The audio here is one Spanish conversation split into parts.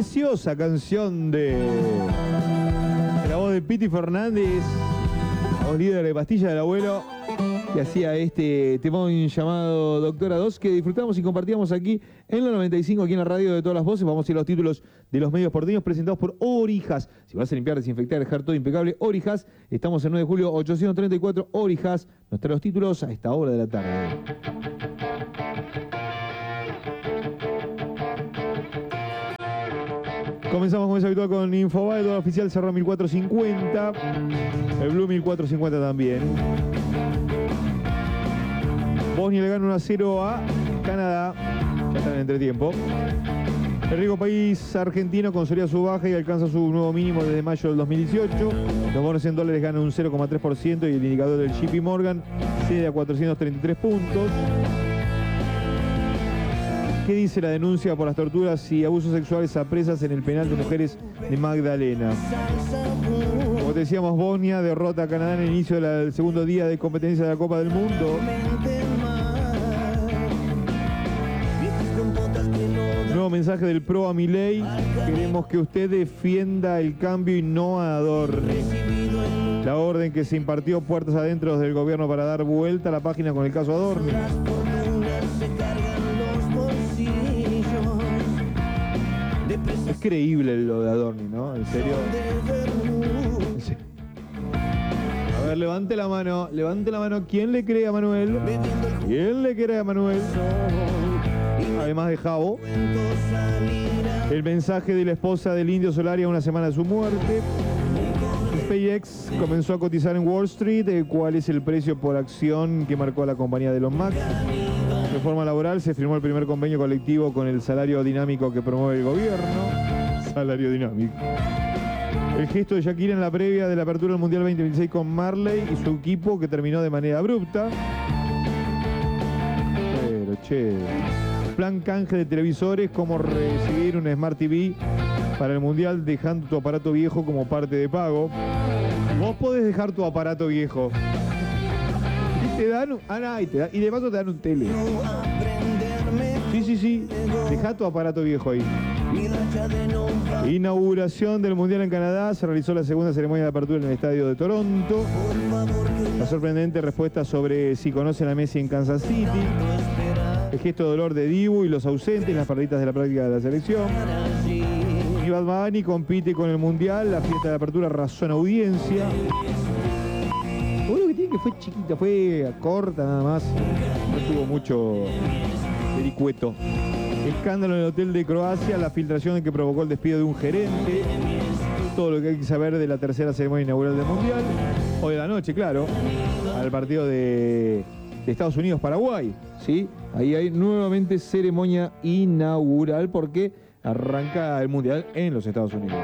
Preciosa canción de la voz de Piti Fernández, voz líder de Pastilla del Abuelo, que hacía este temón llamado Doctora 2, que disfrutamos y compartíamos aquí en la 95, aquí en la radio de todas las voces. Vamos a ir a los títulos de los medios porteños presentados por Orijas. Si vas a limpiar, desinfectar, dejar todo impecable, Orijas. Estamos el 9 de julio, 834, Orijas. Nos trae los títulos a esta hora de la tarde. Comenzamos como es habitual con Infobae, el dólar oficial cerró 1450, el Blue 1450 también. Bosnia le gana 1-0 a Canadá, ya está en entretiempo. El rico país argentino consolida su baja y alcanza su nuevo mínimo desde mayo del 2018. Los bonos en dólares ganan un 0,3% y el indicador del JP Morgan cede a 433 puntos. ¿Qué dice la denuncia por las torturas y abusos sexuales a presas en el penal de mujeres de Magdalena? Como te decíamos, Bosnia derrota a Canadá en el inicio del segundo día de competencia de la Copa del Mundo. Nuevo mensaje del PRO a Milei: queremos que usted defienda el cambio y no adorne. La orden que se impartió puertas adentro del gobierno para dar vuelta a la página con el caso Adorni. Es creíble lo de Adorni, ¿no? En serio. Sí. A ver, levante la mano. ¿Quién le cree a Manuel? ¿Quién le cree a Manuel? Además de Jabo. El mensaje de la esposa del Indio Solari a una semana de su muerte. SpaceX comenzó a cotizar en Wall Street. ¿Cuál es el precio por acción que marcó la compañía de Elon Musk? Reforma laboral, se firmó el primer convenio colectivo con el salario dinámico que promueve el gobierno. Salario dinámico. El gesto de Shakira en la previa de la apertura del Mundial 2026 con Marley y su equipo, que terminó de manera abrupta. Pero che. Plan canje de televisores, cómo recibir un Smart TV para el Mundial dejando tu aparato viejo como parte de pago. Vos podés dejar tu aparato viejo. Te dan y de paso te dan un tele. Sí. Deja tu aparato viejo ahí. Inauguración del Mundial en Canadá. Se realizó la segunda ceremonia de apertura en el estadio de Toronto. La sorprendente respuesta sobre si conocen a Messi en Kansas City. El gesto de dolor de Dibu y los ausentes, las perditas de la práctica de la selección. Y Bad Bunny compite con el Mundial. La fiesta de apertura arrasó en audiencia. Que fue chiquita, fue corta nada más, no tuvo mucho vericueto. Escándalo en el hotel de Croacia, la filtración que provocó el despido de un gerente. Todo lo que hay que saber de la tercera ceremonia inaugural del Mundial. Hoy de la noche, claro, al partido de Estados Unidos-Paraguay, ¿sí? Ahí hay nuevamente ceremonia inaugural porque arranca el Mundial en los Estados Unidos.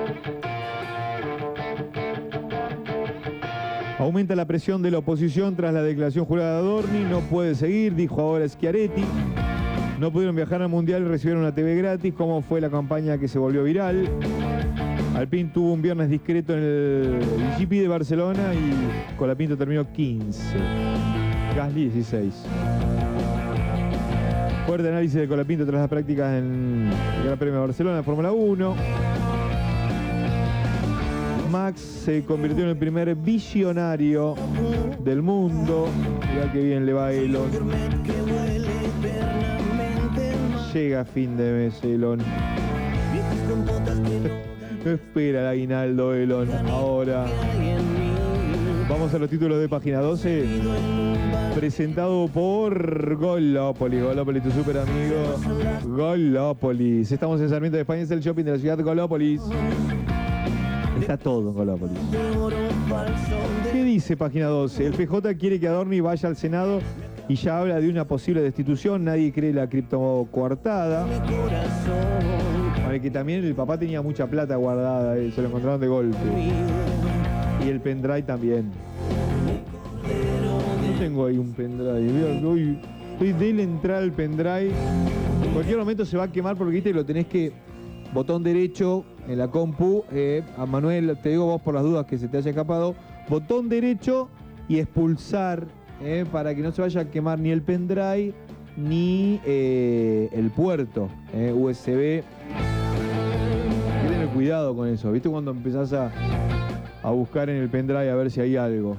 Aumenta la presión de la oposición tras la declaración jurada de Adorni. No puede seguir, dijo ahora Schiaretti. No pudieron viajar al Mundial y recibieron una TV gratis. ¿Cómo fue la campaña que se volvió viral? Alpine tuvo un viernes discreto en el GP de Barcelona y Colapinto terminó 15. Gasly 16. Fuerte análisis de Colapinto tras las prácticas en el Gran Premio de Barcelona de Fórmula 1. Max se convirtió en el primer visionario del mundo. Mirá que bien le va a Elon. Llega a fin de mes Elon. No espera el aguinaldo Elon. Ahora vamos a los títulos de página 12. Presentado por Golópolis. Golópolis, tu super amigo. Golópolis. Estamos en Sarmiento de España, es el shopping de la ciudad de Golópolis. Está todo en Golópolis. ¿Qué dice página 12? El PJ quiere que Adorni vaya al Senado y ya habla de una posible destitución. Nadie cree la criptocoartada. Vale, que también el papá tenía mucha plata guardada, se lo encontraron de golpe. Y el pendrive también. No tengo ahí un pendrive. Estoy de entrar al pendrive. En cualquier momento se va a quemar porque viste lo tenés que... Botón derecho en la compu, a Manuel, te digo vos por las dudas que se te haya escapado, botón derecho y expulsar, para que no se vaya a quemar ni el pendrive ni el puerto USB. cuidado con eso. ¿Viste cuando empezás a buscar en el pendrive a ver si hay algo?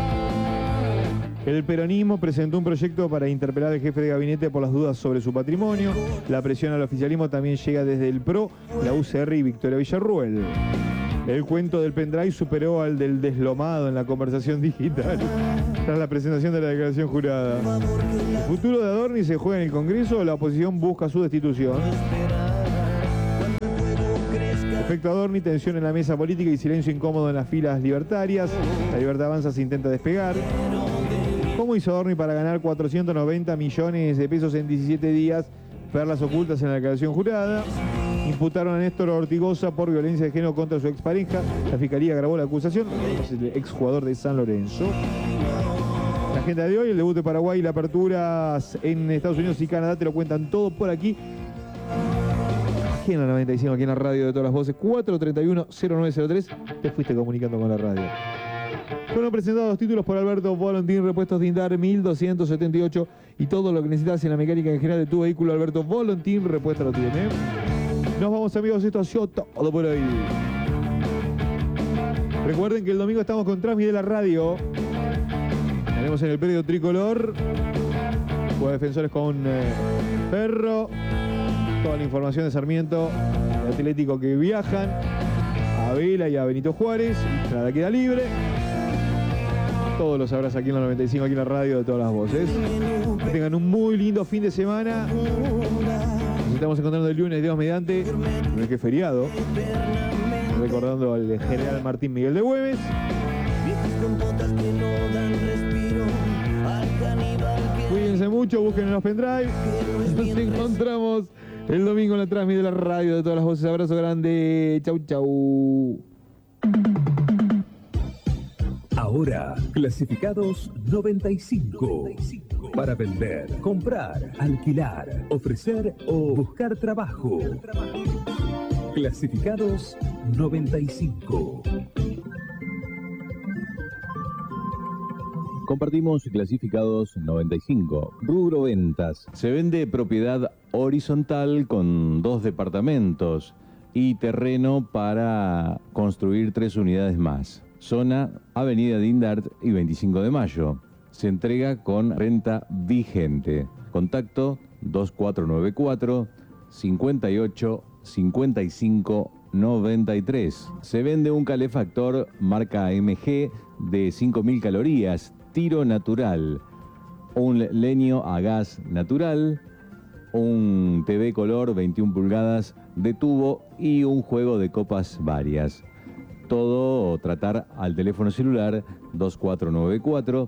El peronismo presentó un proyecto para interpelar al jefe de gabinete por las dudas sobre su patrimonio. La presión al oficialismo también llega desde el PRO, la UCR y Victoria Villarruel. El cuento del pendrive superó al del deslomado en la conversación digital tras la presentación de la declaración jurada. ¿El futuro de Adorni se juega en el Congreso o la oposición busca su destitución? Efecto Adorni, tensión en la mesa política y silencio incómodo en las filas libertarias. La Libertad Avanza se intenta despegar. ¿Cómo hizo Adorni para ganar 490 millones de pesos en 17 días? Perlas ocultas en la declaración jurada. Imputaron a Néstor Ortigosa por violencia de género contra su expareja. La fiscalía grabó la acusación. Es el exjugador de San Lorenzo. La agenda de hoy, el debut de Paraguay y la apertura en Estados Unidos y Canadá, te lo cuentan todo por aquí. Aquí en la 95, aquí en la radio de todas las voces, 431-0903. Te fuiste comunicando con la radio. Fueron presentados los títulos por Alberto Volantín, repuestos Dindar 1278 y todo lo que necesitas en la mecánica en general de tu vehículo. Alberto Volantín, repuesto lo tiene. Nos vamos, amigos, esto ha sido todo por hoy. Recuerden que el domingo estamos con Transmi de la radio. Tenemos en el predio tricolor Juega Defensores con Ferro. Toda la información de Sarmiento, el Atlético que viajan a Vela y a Benito Juárez. Nada queda libre. Todos los sabrás aquí en la 95, aquí en la radio de todas las voces. Que tengan un muy lindo fin de semana. Nos estamos encontrando el lunes, Dios mediante, no es que feriado. Recordando al general Martín Miguel de Güemes. Cuídense mucho, busquen en los pendrive. Nos encontramos el domingo en la Transmi de la radio de todas las voces. Abrazo grande. Chau, chau. Ahora, clasificados 95. Para vender, comprar, alquilar, ofrecer o buscar trabajo. Clasificados 95. Compartimos clasificados 95. Rubro ventas. Se vende propiedad horizontal con 2 departamentos y terreno para construir 3 unidades más. Zona Avenida Dindart y 25 de Mayo. Se entrega con renta vigente. Contacto 2494 58 55 93. Se vende un calefactor marca AMG de 5000 calorías, tiro natural, un leño a gas natural, un TV color 21 pulgadas de tubo y un juego de copas varias. Todo tratar al teléfono celular 2494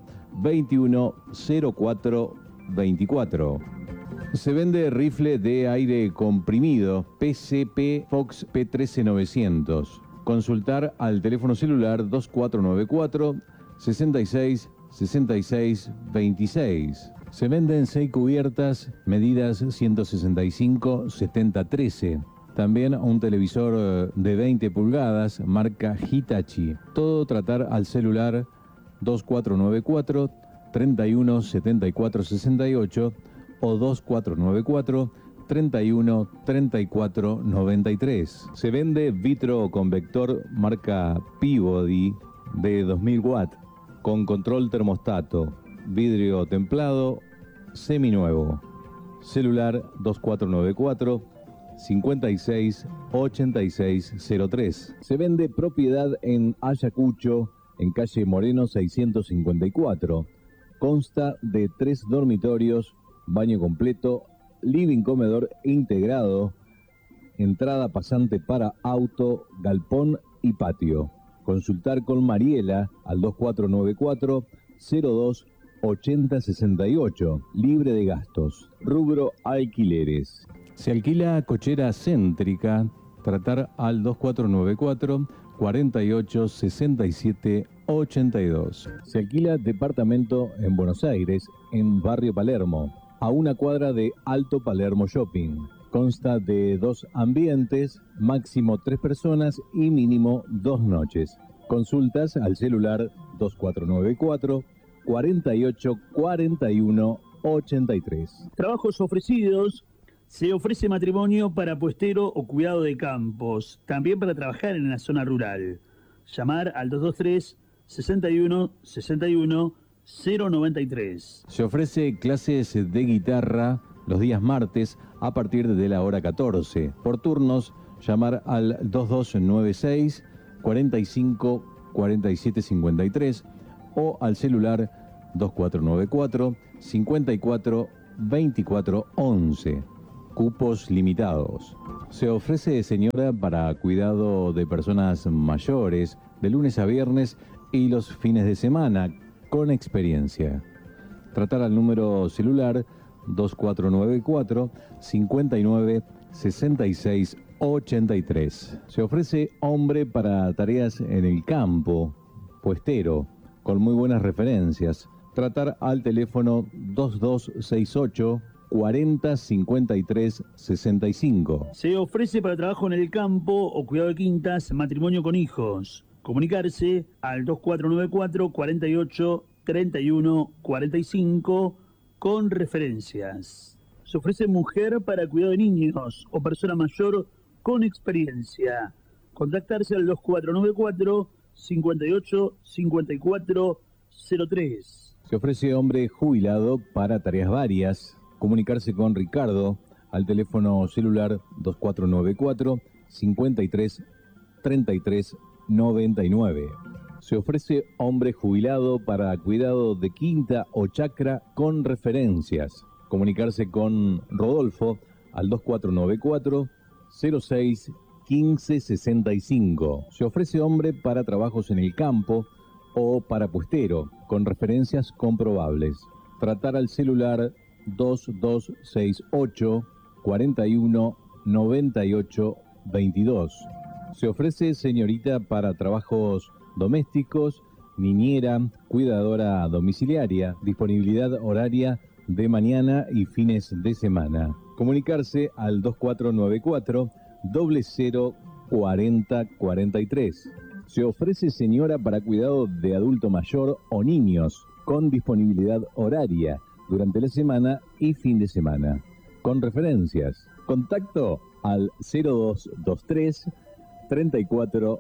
2104 24. Se vende rifle de aire comprimido PCP Fox P13900. Consultar al teléfono celular 2494 66 66 26. Se venden 6 cubiertas medidas 165 70 13. También un televisor de 20 pulgadas marca Hitachi. Todo tratar al celular 2494 31 74 68 o 2494 31 34 93. Se vende vitro convector marca Peabody de 2000 watts con control termostato, vidrio templado, seminuevo. Celular 2494 56 86 03. Se vende propiedad en Ayacucho, en calle Moreno 654. Consta de 3 dormitorios, baño completo, living comedor integrado, entrada pasante para auto, galpón y patio. Consultar con Mariela al 2494 02 80 68, libre de gastos. Rubro alquileres. Se alquila cochera céntrica, tratar al 2494 48 67 82. Se alquila departamento en Buenos Aires, en Barrio Palermo, a 1 cuadra de Alto Palermo Shopping. Consta de 2 ambientes, máximo 3 personas y mínimo 2 noches. Consultas al celular 2494 48 41 83. Trabajos ofrecidos Se ofrece matrimonio para puestero o cuidado de campos, también para trabajar en la zona rural. Llamar al 223 61 61 093. Se ofrece clases de guitarra los días martes a partir de la hora 14. Por turnos, llamar al 2296 45 47 53 o al celular 2494 54 24 11. Cupos limitados. Se ofrece señora para cuidado de personas mayores de lunes a viernes y los fines de semana con experiencia. Tratar al número celular 2494 59 66 83. Se ofrece hombre para tareas en el campo, puestero, con muy buenas referencias. Tratar al teléfono 2268 40 53 65. Se ofrece para trabajo en el campo o cuidado de quintas, matrimonio con hijos. Comunicarse al 2494 48 31 45 con referencias. Se ofrece mujer para cuidado de niños o persona mayor con experiencia. Contactarse al 2494 58 54 03. Se ofrece hombre jubilado para tareas varias. Comunicarse con Ricardo al teléfono celular 2494 53 33 99. Se ofrece hombre jubilado para cuidado de quinta o chacra con referencias. Comunicarse con Rodolfo al 2494 06 15 65. Se ofrece hombre para trabajos en el campo o para puestero con referencias comprobables. Tratar al celular 2268 41 98 22. Se ofrece señorita para trabajos domésticos, niñera, cuidadora domiciliaria, disponibilidad horaria de mañana y fines de semana. Comunicarse al 2494 00 40 43. Se ofrece señora para cuidado de adulto mayor o niños con disponibilidad horaria durante la semana y fin de semana. Con referencias. Contacto al 0223 34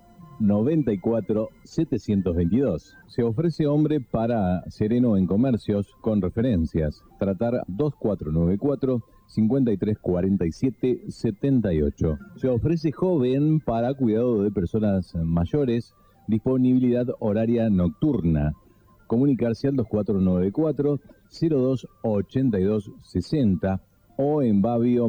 94 722. Se ofrece hombre para sereno en comercios con referencias. Tratar 2494 53 47 78. Se ofrece joven para cuidado de personas mayores, disponibilidad horaria nocturna. Comunicarse al 2494 02 82 60 o en Babio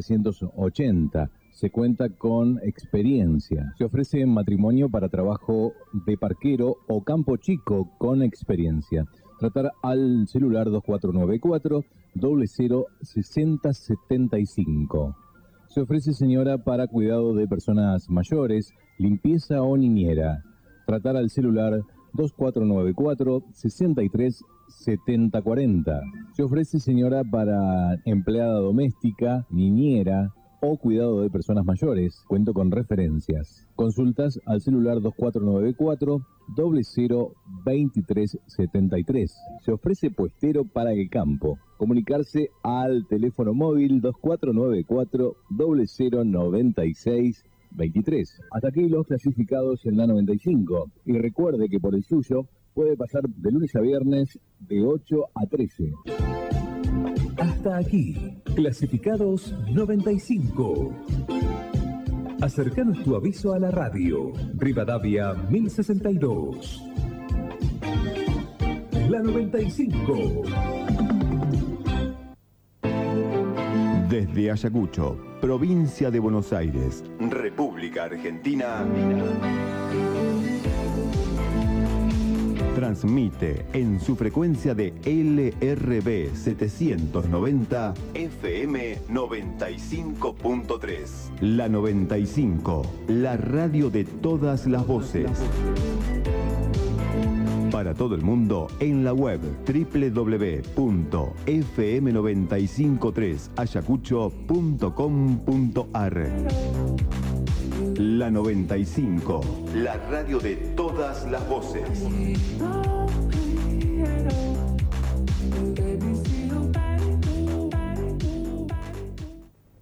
1380. Se cuenta con experiencia. Se ofrece matrimonio para trabajo de parquero o campo chico con experiencia. Tratar al celular 2494 00 60 75. Se ofrece señora para cuidado de personas mayores, limpieza o niñera. Tratar al celular 2494 63 70 40. Se ofrece señora para empleada doméstica, niñera o cuidado de personas mayores. Cuento con referencias. Consultas al celular 2494 00 23 73. Se ofrece puestero para el campo. Comunicarse al teléfono móvil 2494 00 96 23. Hasta aquí los clasificados en la 95. Y recuerde que por el suyo puede pasar de lunes a viernes de 8 a 13. Hasta aquí, clasificados 95. Acercanos tu aviso a la radio. Rivadavia 1062. La 95. Desde Ayacucho, provincia de Buenos Aires, República Argentina, transmite en su frecuencia de LRB 790 FM 95.3. La 95, la radio de todas las voces. Para todo el mundo en la web www.fm953ayacucho.com.ar. La 95, la radio de todas las voces.